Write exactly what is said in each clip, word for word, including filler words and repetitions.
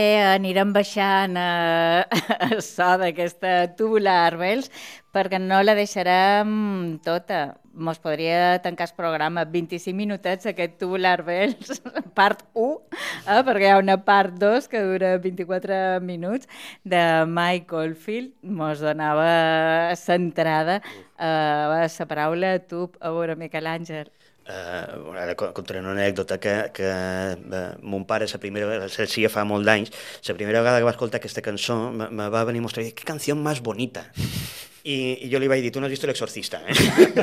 Anirem baixant a, a so d'aquesta tubular bells perquè no la deixarem tota. Mos podria tancar el programa vint-i-cinc minutets aquest tubular bells, part u, eh, perquè hi ha una part dos que dura vint-i-quatre minuts de Mike Oldfield. Mos donava centrada a la paraula tub. A veure, Miquel Àngel. Uh, ara contaré una anècdota que, que uh, mon pare, la primera vegada, sí, fa molt d'anys, la primera vegada que va escoltar aquesta cançó me va venir a mostrar, que canció més bonita. I, i jo li vaig dir, tu no has vist l'Exorcista, eh?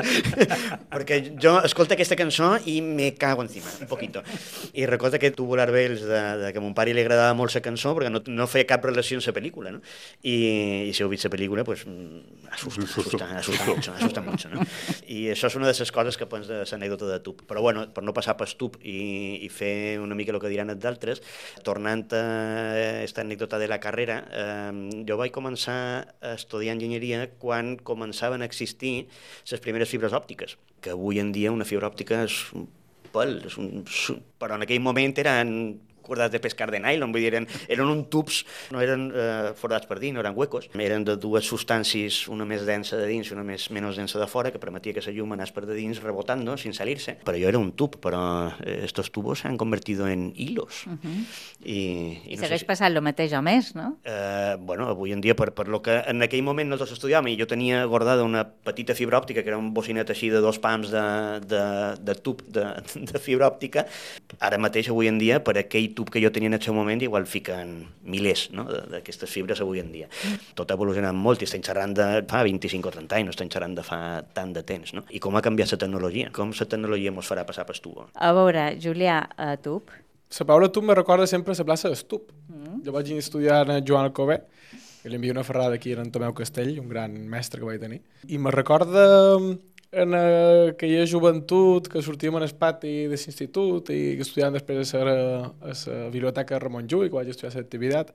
Perquè jo escolto aquesta cançó i me cago encima, un poquito. I recordo que Tubular Bells, de, de que a mon pare li agradava molt la cançó, perquè no, no feia cap relació amb la pel·lícula, no? I, i si heu vist la pel·lícula, pues, asusta, asusta, asusta mucho, asusta mucho, no? I això és una de les coses que pens de l'anècdota de Tub. Però bueno, per no passar per Tub i, i fer una mica el que diran els d'altres, tornant a aquesta anècdota de la carrera, eh, jo vaig començar a estudiar enginyeria quan començaven a existir les primeres fibres òptiques, que avui en dia una fibra òptica és un pèl, és un... però en aquell moment eren cordats de pescar de nylon, vull dir, eren, eren un tubs, no eren eh, forats per dins, no eren huecos, eren de dues substàncies, una més densa de dins i una més menys densa de fora, que permetia que la llum anés per de dins rebotando sin salirse. Però jo era un tub, però eh, estos tubos se han convertido en hilos. Uh -huh. I, i, I no segueix sé si... passant el mateix o més, no? Eh, bueno, avui en dia, per, per lo que en aquell moment nosaltres estudiàvem, i jo tenia guardada una petita fibra òptica, que era un bocinet així de dos pams de, de, de tub de, de fibra òptica, ara mateix, avui en dia, per aquell tub que jo tenia en aquest moment, igual fiquen milers, no?, d'aquestes fibres avui en dia. Tot ha evolucionat molt i estem xerrant de fa vint-i-cinc o trenta anys, no estem xerrant de fa tant de temps, no? I com ha canviat la tecnologia? Com la tecnologia ens farà passar per tubo? A veure, Julià, a tub? La paraula tub me recorda sempre la plaça d'Estup. Mm. Jo vaig estudiar en Joan Alcover, i li envio una ferrada aquí en Tomeu Castell, un gran mestre que vaig tenir. I me recorda en aquella joventut que sortíem en el pati de l'institut i que estudiàvem després a la, a la biblioteca Ramon Llull, que vaig estudiar l'activitat,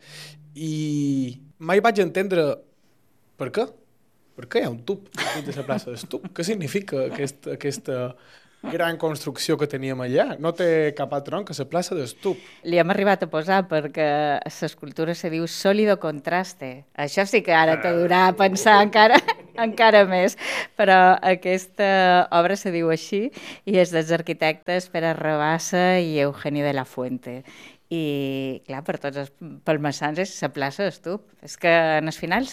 i mai vaig entendre per què. Per què hi ha un tub de la plaça d'Estup? Què significa aquest, aquesta gran construcció que teníem allà? No té cap altre nom que la plaça d'Estup. Li hem arribat a posar perquè l'escultura se diu Sólido Contraste. Això sí que ara t'ha durà a pensar encara, encara més. Però aquesta obra se diu així i és dels arquitectes Pere Rabassa i Eugenio de la Fuente. I, clar, per tots els palmassans és la plaça d'Estup. És que, en el final,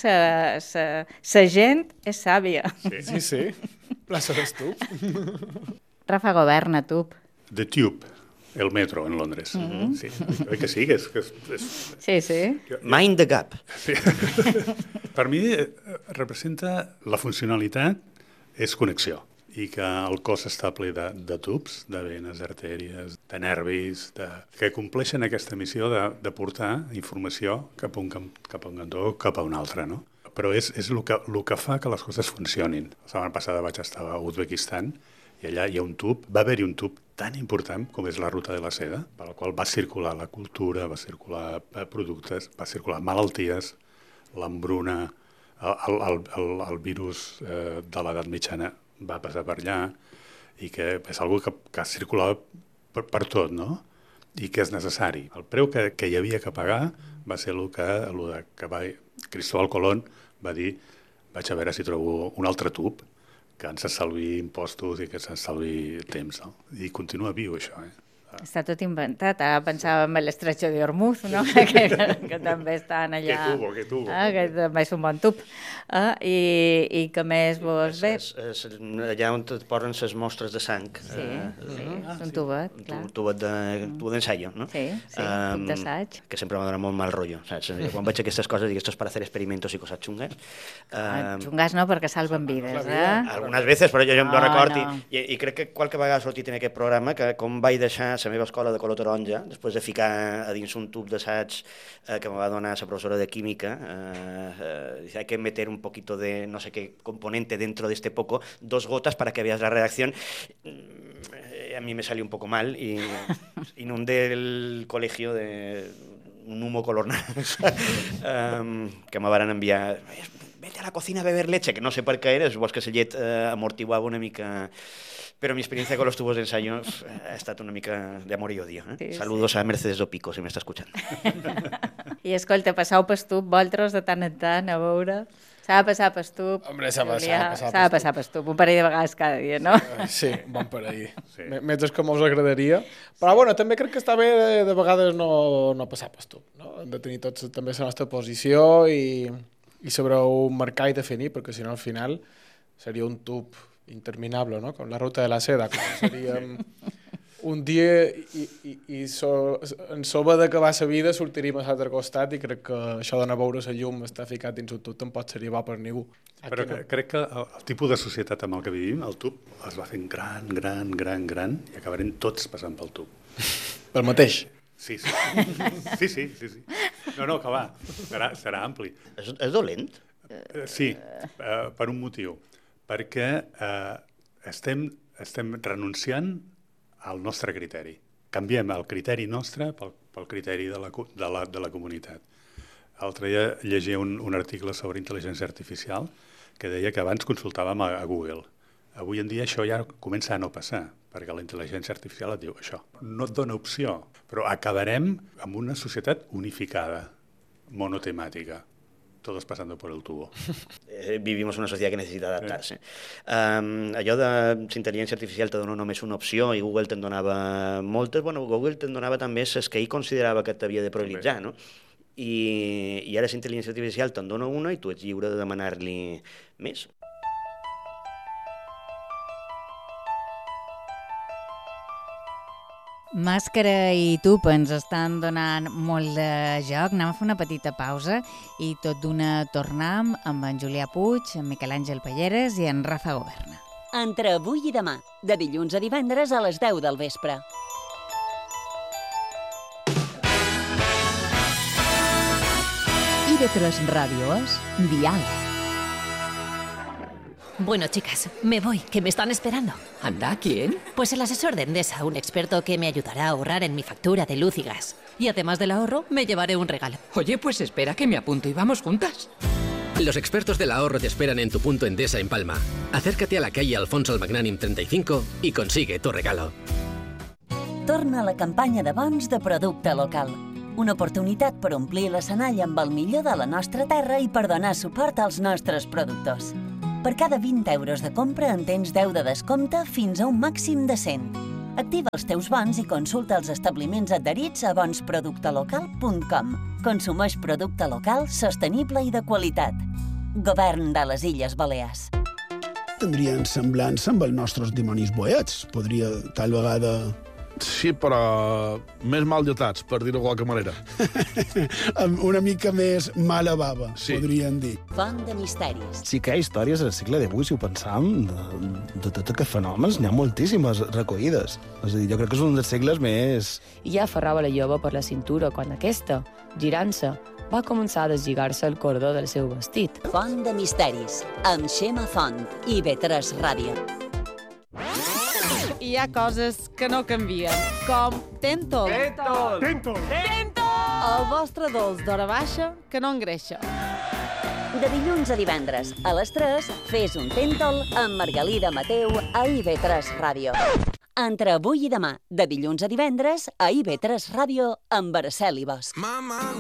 la gent és sàvia. Sí, sí, sí. Plaça d'Estup. Rafa Governa, Tub. The Tube, el metro en Londres. Mm-hmm. Sí, oi que sí? Que és, que és, és... Sí, sí. Mind the gap. Sí. Per mi representa la funcionalitat és connexió i que el cos està ple de, de tubs, de venes, artèries, de nervis, de... que compleixen aquesta missió de, de portar informació cap a un, cap a un cantó, cap a un altre, no? Però és, és el, que, el que fa que les coses funcionin. La setmana passada vaig estar a Uzbekistan i allà hi ha un tub, va haver-hi un tub tan important com és la ruta de la seda, per la qual va circular la cultura, va circular productes, va circular malalties, l'hambruna, el, el, el, el virus eh, de l'edat mitjana va passar per allà i que és una que, que ha circulat per, per tot, no? I que és necessari. El preu que, que hi havia que pagar va ser el que, el de, que va, Cristóbal Colón va dir, vaig a veure si trobo un altre tub que ens estalvi impostos i que ens estalvi temps, no? I continua viu, això, eh? Està tot inventat. Ara pensàvem en l'estretxo d'Hormuz, no? que, que, que també estan allà... Que tubo, que tubo. Ah, que també és un bon tub. Ah, i, I que més vos ve? És, és, és, allà on et posen les mostres de sang. Sí, eh, sí, ah, és un sí. tubet, un clar. Un tubet d'ensaio, no? Sí, sí, um, tub d'assaig. Que sempre m'ha donat molt mal rotllo, saps? Quan veig aquestes coses, dic, esto es para hacer experimentos i cosas chungas. Ah, Um, xungas no, perquè salven vides, eh? Algunes veces, però jo, jo em No, record no. i, i, i crec que qualque vegada ha sortit en aquest programa que com vaig deixar la meva escola de color taronja, després de ficar a dins un tub d'assaig eh, que me va donar la professora de química, eh, eh, hay que meter un poquito de no sé qué componente dentro de este poco, dos gotas para que veas la reacción. Eh, a mí me salió un poco mal y inundé el colegio de un humo color naranja um, que me van enviar... Vete a la cocina a beber leche, que no sé per què era, suposo que la llet eh, amortiguava una mica Pero mi experiencia con los tubos de ensayo ha estat una mica de amor y odio. ¿eh? Sí, Saludos sí. a Mercedes Dopico, si m'està escuchant. I escolta, passau pel tub, vosaltres, de tant en tant, a veure... S'ha de passar pel tub. Hombre, s'ha de Julià, passar S'ha de passar pel tub, un parell de vegades cada dia, no? Sí, bon per ahir. Sí. Sí. Més dels que mos agradaria. Però, bueno, també crec que està bé de, de vegades no, no passar per tu. No? Hem de tenir tots també la nostra posició i, i saber un marcar i definir, perquè si no, al final seria un tub interminable, no? Com la ruta de la seda. Com seríem un dia i, i, i so, en soba d'acabar la vida sortiríem a l'altre costat i crec que això d'anar a veure la llum està ficat dins un tub tampoc seria bo per ningú. Però que, crec que el, el tipus de societat amb el que vivim, el tub, es va fent gran, gran, gran, gran i acabarem tots passant pel tub. Pel mateix. Sí, sí. Sí, sí, sí, sí. No, no, que va, serà, serà ampli. És, és dolent? Eh, Sí, eh, per un motiu. Perquè eh, estem, estem renunciant al nostre criteri. Canviem el criteri nostre pel, pel criteri de la, de la, de la comunitat. L'altre dia llegia un, un article sobre intel·ligència artificial que deia que abans consultàvem a, a Google. Avui en dia això ja comença a no passar, perquè la intel·ligència artificial et diu això. No et dona opció, però acabarem amb una societat unificada, monotemàtica. Todos pasando por el tubo. Eh, vivimos en una sociedad que necesita adaptarse. Um, allò de la intel·ligència artificial te dona només una opció i Google te'n donava moltes, bueno, Google te'n donava també les que ell considerava que t'havia de prioritzar, no? I, i ara la intel·ligència artificial te'n dona una i tu ets lliure de demanar-li més. Màscara i tub ens estan donant molt de joc. Anem a fer una petita pausa i tot d'una tornam amb en Julià Puig, en Miquel Àngel Palleres i en Rafa Governa. Entre avui i demà, de dilluns a divendres a les deu del vespre. I de tres Radio es Dial. Bueno, chicas, me voy, que me están esperando. ¿Anda? ¿Quién? Pues el asesor de Endesa, un experto que me ayudará a ahorrar en mi factura de luz y gas. Y además del ahorro, me llevaré un regalo. Oye, pues espera que me apunto y vamos juntas. Los expertos del ahorro te esperan en tu punto Endesa en Palma. Acércate a la calle Alfonso el Magnánim treinta y cinco y consigue tu regalo. Torna la campanya de bons de producte local. Una oportunitat per omplir l'escenari amb el millor de la nostra terra i per donar suport als nostres productors. Per cada vint euros de compra en tens deu de descompte fins a un màxim de cent. Activa els teus bons i consulta els establiments adherits a bons producte local punt com. Consumeix producte local, sostenible i de qualitat. Govern de les Illes Balears. Tindrien semblança amb els nostres dimonis boets. Podria, tal vegada... Sí, però més mal dotats, per dir-ho de qualque manera. Amb una mica més mala bava, Sí. podrien dir. Font de misteris. Sí que hi ha històries al segle divuit, si ho pensam, de, de tots aquests fenòmens, n'hi ha moltíssimes recollides. És a dir, jo crec que és un dels segles més... I ja aferrava la jove per la cintura quan aquesta, girant-se, va començar a deslligar-se el cordó del seu vestit. Font de misteris, amb Xema Font i B tres Ràdio. Hi ha coses que no canvien, com Tentol. Tentol! Tentol! Tentol! El vostre dolç d'hora baixa que no engreixa. De dilluns a divendres, a les tres, fes un Tentol amb Margalida Mateu a I B tres Ràdio. Entre avui i demà, de dilluns a divendres, a I B tres Ràdio amb Araceli Bosch. Mama